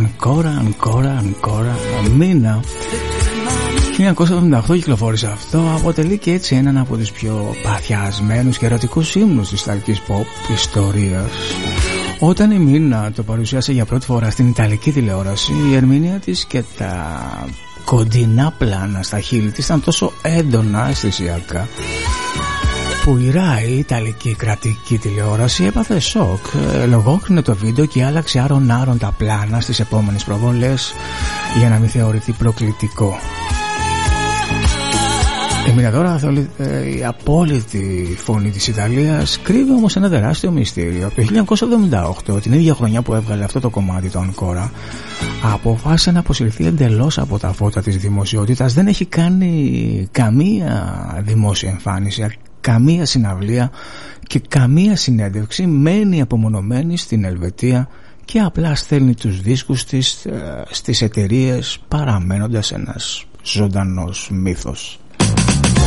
Ancora Μίνα. 1978 κυκλοφόρησε αυτό. Αποτελεί και έτσι έναν από τους πιο παθιασμένους και ερωτικούς ύμνους της ιταλικής pop ιστορίας. Όταν η Μίνα το παρουσίασε για πρώτη φορά στην ιταλική τηλεόραση, η ερμηνεία της και τα κοντινά πλάνα στα χείλη της ήταν τόσο έντονα αισθησιακά που η RAI, η ιταλική κρατική τηλεόραση, έπαθε σοκ. Λογόκρινε το βίντεο και άλλαξε άρον-άρον τα πλάνα στις επόμενες προβολές για να μην θεωρηθεί προκλητικό. Η Μίνα τώρα θεωρείται η απόλυτη φωνή της Ιταλίας, κρύβει όμως ένα τεράστιο μυστήριο. Από το 1978, την ίδια χρονιά που έβγαλε αυτό το κομμάτι, το Ancora, αποφάσισε να αποσυρθεί εντελώς από τα φώτα της δημοσιότητας. Δεν έχει κάνει καμία δημόσια εμφάνιση, καμία συναυλία και καμία συνέντευξη. Μένει απομονωμένη στην Ελβετία και απλά στέλνει τους δίσκους της στις εταιρείες, παραμένοντας ένας ζωντανός μύθος.